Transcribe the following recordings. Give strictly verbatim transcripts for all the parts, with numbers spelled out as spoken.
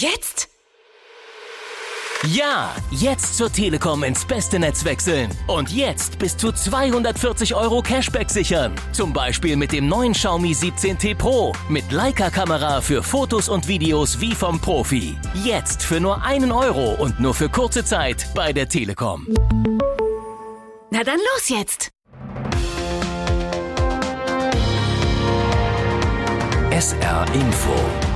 Jetzt? Ja, jetzt zur Telekom ins beste Netz wechseln. Und jetzt bis zu zweihundertvierzig Euro Cashback sichern. Zum Beispiel mit dem neuen Xiaomi siebzehn T Pro. Mit Leica-Kamera für Fotos und Videos wie vom Profi. Jetzt für nur einen Euro und nur für kurze Zeit bei der Telekom. Na dann los jetzt! S R Info.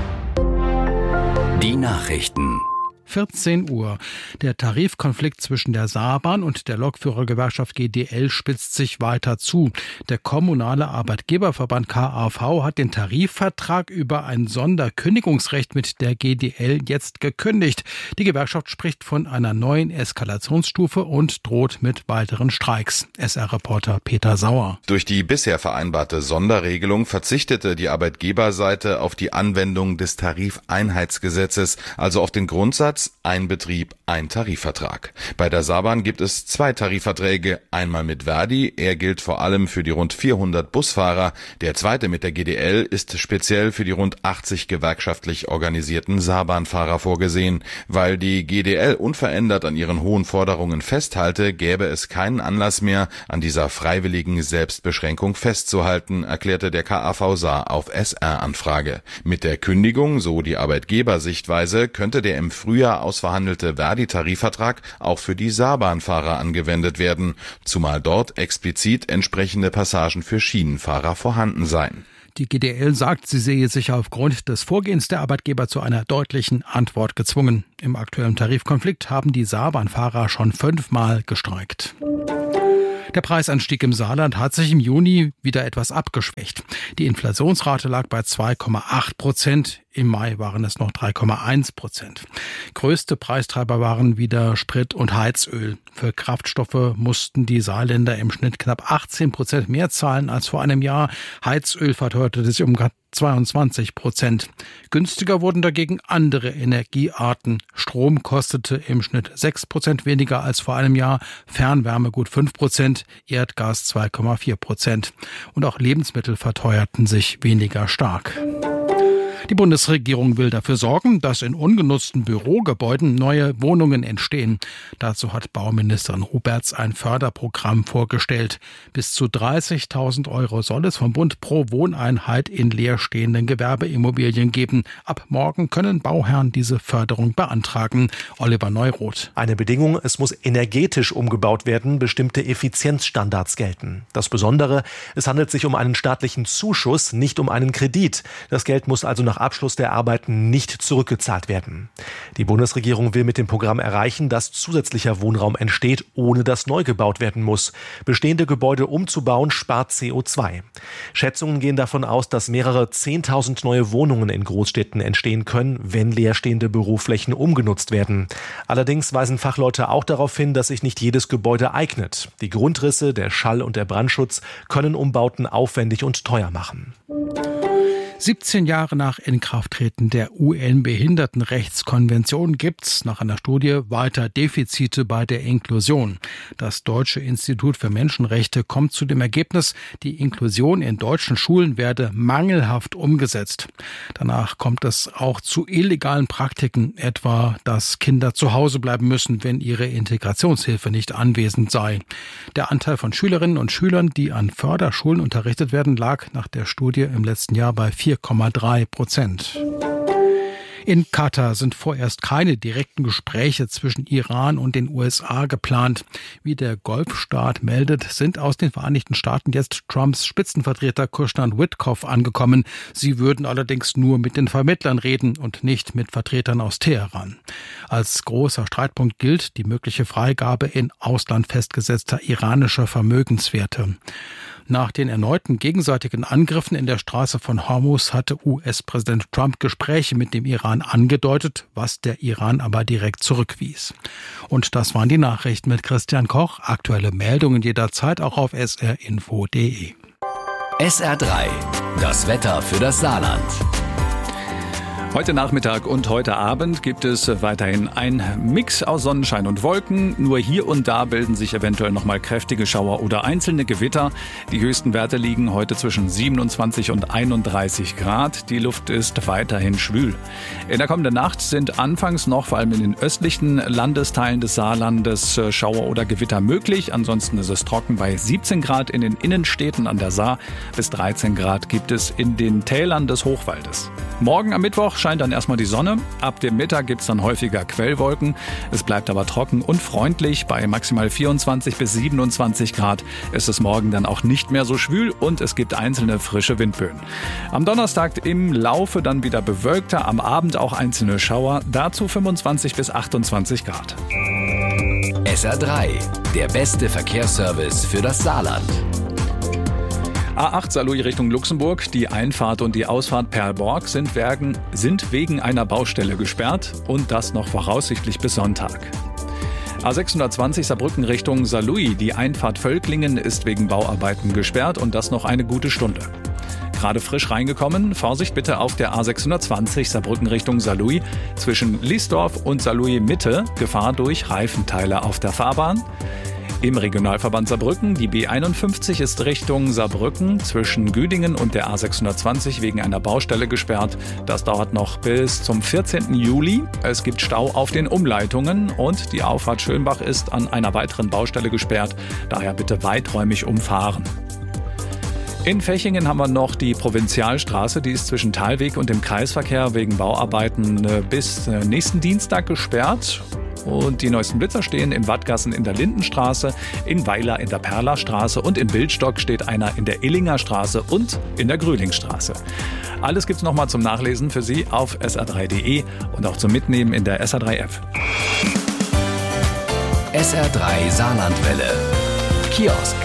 Die Nachrichten. vierzehn Uhr. Der Tarifkonflikt zwischen der Saarbahn und der Lokführergewerkschaft G D L spitzt sich weiter zu. Der kommunale Arbeitgeberverband K A V hat den Tarifvertrag über ein Sonderkündigungsrecht mit der G D L jetzt gekündigt. Die Gewerkschaft spricht von einer neuen Eskalationsstufe und droht mit weiteren Streiks. S R-Reporter Peter Sauer. Durch die bisher vereinbarte Sonderregelung verzichtete die Arbeitgeberseite auf die Anwendung des Tarifeinheitsgesetzes, also auf den Grundsatz ein Betrieb, ein Tarifvertrag. Bei der Saarbahn gibt es zwei Tarifverträge, einmal mit Verdi, er gilt vor allem für die rund vierhundert Busfahrer, der zweite mit der G D L ist speziell für die rund achtzig gewerkschaftlich organisierten Saarbahnfahrer vorgesehen. Weil die G D L unverändert an ihren hohen Forderungen festhalte, gäbe es keinen Anlass mehr, an dieser freiwilligen Selbstbeschränkung festzuhalten, erklärte der K A V Saar auf S R-Anfrage. Mit der Kündigung, so die Arbeitgebersichtweise, könnte der im Frühjahr ausverhandelte Verdi-Tarifvertrag auch für die Saarbahnfahrer angewendet werden, zumal dort explizit entsprechende Passagen für Schienenfahrer vorhanden seien. Die G D L sagt, sie sehe sich aufgrund des Vorgehens der Arbeitgeber zu einer deutlichen Antwort gezwungen. Im aktuellen Tarifkonflikt haben die Saarbahnfahrer schon fünfmal gestreikt. Der Preisanstieg im Saarland hat sich im Juni wieder etwas abgeschwächt. Die Inflationsrate lag bei zwei Komma acht Prozent. Im Mai waren es noch drei Komma eins Prozent. Größte Preistreiber waren wieder Sprit und Heizöl. Für Kraftstoffe mussten die Saarländer im Schnitt knapp achtzehn Prozent mehr zahlen als vor einem Jahr. Heizöl verteuerte sich um zweiundzwanzig Prozent. Günstiger wurden dagegen andere Energiearten. Strom kostete im Schnitt sechs Prozent weniger als vor einem Jahr, Fernwärme gut fünf Prozent, Erdgas zwei Komma vier Prozent. Und auch Lebensmittel verteuerten sich weniger stark. Die Bundesregierung will dafür sorgen, dass in ungenutzten Bürogebäuden neue Wohnungen entstehen. Dazu hat Bauministerin Huberts ein Förderprogramm vorgestellt. Bis zu dreißigtausend Euro soll es vom Bund pro Wohneinheit in leerstehenden Gewerbeimmobilien geben. Ab morgen können Bauherren diese Förderung beantragen. Oliver Neuroth. Eine Bedingung, es muss energetisch umgebaut werden, bestimmte Effizienzstandards gelten. Das Besondere, es handelt sich um einen staatlichen Zuschuss, nicht um einen Kredit. Das Geld muss also nach Abschluss der Arbeiten nicht zurückgezahlt werden. Die Bundesregierung will mit dem Programm erreichen, dass zusätzlicher Wohnraum entsteht, ohne dass neu gebaut werden muss. Bestehende Gebäude umzubauen spart C O zwei. Schätzungen gehen davon aus, dass mehrere zehntausend neue Wohnungen in Großstädten entstehen können, wenn leerstehende Büroflächen umgenutzt werden. Allerdings weisen Fachleute auch darauf hin, dass sich nicht jedes Gebäude eignet. Die Grundrisse, der Schall- und der Brandschutz können Umbauten aufwendig und teuer machen. siebzehn Jahre nach Inkrafttreten der U N-Behindertenrechtskonvention gibt es nach einer Studie weiter Defizite bei der Inklusion. Das Deutsche Institut für Menschenrechte kommt zu dem Ergebnis, die Inklusion in deutschen Schulen werde mangelhaft umgesetzt. Danach kommt es auch zu illegalen Praktiken, etwa, dass Kinder zu Hause bleiben müssen, wenn ihre Integrationshilfe nicht anwesend sei. Der Anteil von Schülerinnen und Schülern, die an Förderschulen unterrichtet werden, lag nach der Studie im letzten Jahr bei vier Komma drei Prozent. In Katar sind vorerst keine direkten Gespräche zwischen Iran und den U S A geplant. Wie der Golfstaat meldet, sind aus den Vereinigten Staaten jetzt Trumps Spitzenvertreter Kushner und Witkoff angekommen. Sie würden allerdings nur mit den Vermittlern reden und nicht mit Vertretern aus Teheran. Als großer Streitpunkt gilt die mögliche Freigabe in Ausland festgesetzter iranischer Vermögenswerte. Nach den erneuten gegenseitigen Angriffen in der Straße von Hormuz hatte U S-Präsident Trump Gespräche mit dem Iran angedeutet, was der Iran aber direkt zurückwies. Und das waren die Nachrichten mit Christian Koch. Aktuelle Meldungen jederzeit auch auf s r info punkt d e. S R drei, das Wetter für das Saarland. Heute Nachmittag und heute Abend gibt es weiterhin ein Mix aus Sonnenschein und Wolken. Nur hier und da bilden sich eventuell nochmal kräftige Schauer oder einzelne Gewitter. Die höchsten Werte liegen heute zwischen siebenundzwanzig und einunddreißig Grad. Die Luft ist weiterhin schwül. In der kommenden Nacht sind anfangs noch vor allem in den östlichen Landesteilen des Saarlandes Schauer oder Gewitter möglich. Ansonsten ist es trocken bei siebzehn Grad in den Innenstädten an der Saar. Bis dreizehn Grad gibt es in den Tälern des Hochwaldes. Morgen am Mittwoch scheint dann erstmal die Sonne. Ab dem Mittag gibt es dann häufiger Quellwolken. Es bleibt aber trocken und freundlich. Bei maximal vierundzwanzig bis siebenundzwanzig Grad ist es morgen dann auch nicht mehr so schwül und es gibt einzelne frische Windböen. Am Donnerstag im Laufe dann wieder bewölkter, am Abend auch einzelne Schauer. Dazu fünfundzwanzig bis achtundzwanzig Grad. S R drei, der beste Verkehrsservice für das Saarland. A acht Saarlouis Richtung Luxemburg. Die Einfahrt und die Ausfahrt Perlborg sind wegen, sind wegen einer Baustelle gesperrt und das noch voraussichtlich bis Sonntag. A sechshundertzwanzig Saarbrücken Richtung Saarlouis. Die Einfahrt Völklingen ist wegen Bauarbeiten gesperrt und das noch eine gute Stunde. Gerade frisch reingekommen, Vorsicht bitte auf der A sechshundertzwanzig Saarbrücken Richtung Saarlouis. Zwischen Liesdorf und Saarlouis Mitte Gefahr durch Reifenteile auf der Fahrbahn. Im Regionalverband Saarbrücken, die B einundfünfzig ist Richtung Saarbrücken zwischen Güdingen und der A sechshundertzwanzig wegen einer Baustelle gesperrt. Das dauert noch bis zum vierzehnten Juli. Es gibt Stau auf den Umleitungen und die Auffahrt Schönbach ist an einer weiteren Baustelle gesperrt. Daher bitte weiträumig umfahren. In Fechingen haben wir noch die Provinzialstraße, die ist zwischen Thalweg und dem Kreisverkehr wegen Bauarbeiten bis nächsten Dienstag gesperrt. Und die neuesten Blitzer stehen in Wattgassen in der Lindenstraße, in Weiler in der Perlerstraße und in Wildstock steht einer in der Illinger Straße und in der Grühlingstraße. Alles gibt's nochmal zum Nachlesen für Sie auf S R drei punkt de und auch zum Mitnehmen in der S R drei App. S R drei Saarlandwelle. Kiosk.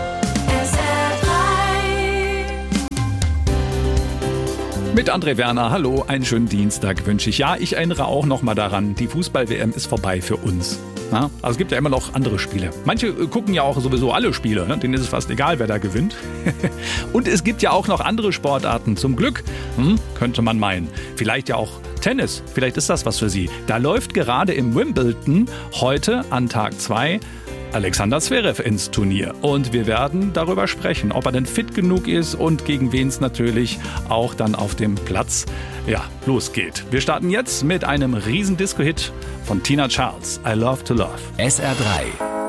Mit André Werner, hallo, einen schönen Dienstag wünsche ich. Ja, ich erinnere auch noch mal daran, die Fußball-W M ist vorbei für uns. Na? Also es gibt ja immer noch andere Spiele. Manche äh, gucken ja auch sowieso alle Spiele, ne? Denen ist es fast egal, wer da gewinnt. Und es gibt ja auch noch andere Sportarten, zum Glück, hm, könnte man meinen. Vielleicht ja auch Tennis, vielleicht ist das was für Sie. Da läuft gerade im Wimbledon heute an Tag zwei Alexander Zverev ins Turnier. Und wir werden darüber sprechen, ob er denn fit genug ist und gegen wen es natürlich auch dann auf dem Platz ja, losgeht. Wir starten jetzt mit einem riesen Disco-Hit von Tina Charles, I Love to Love. S R drei